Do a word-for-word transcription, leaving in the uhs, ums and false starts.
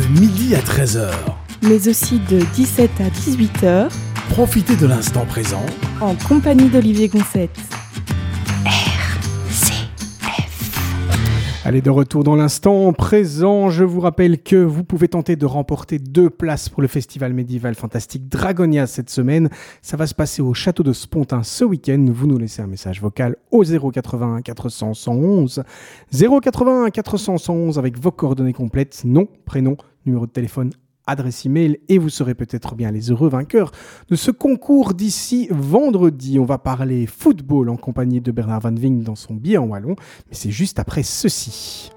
de midi à treize heures. Mais aussi de dix-sept à dix-huit heures. Profitez de l'instant présent en compagnie d'Olivier Gonçette. Allez, de retour dans l'instant présent, je vous rappelle que vous pouvez tenter de remporter deux places pour le festival médiéval fantastique Dragonia cette semaine. Ça va se passer au château de Spontin ce week-end. Vous nous laissez un message vocal au zéro quatre-vingt-un quatre cents cent onze. zéro quatre-vingt-un quatre cents cent onze avec vos coordonnées complètes, nom, prénom, numéro de téléphone, adresse email, et vous serez peut-être bien les heureux vainqueurs de ce concours d'ici vendredi. On va parler football en compagnie de Bernard Van Vink dans son billet en wallon, mais c'est juste après ceci.